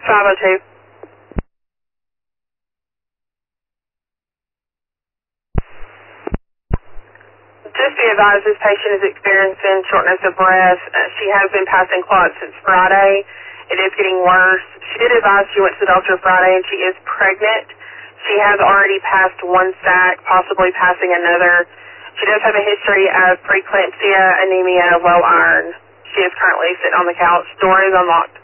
502. Just be advised, this patient is experiencing shortness of breath. She has been passing clots since Friday. It is getting worse. She did advise she went to the doctor Friday, and she is pregnant. She has already passed one sac, possibly passing another. She does have a history of preeclampsia, anemia, low iron. She is currently sitting on the couch. Door is unlocked.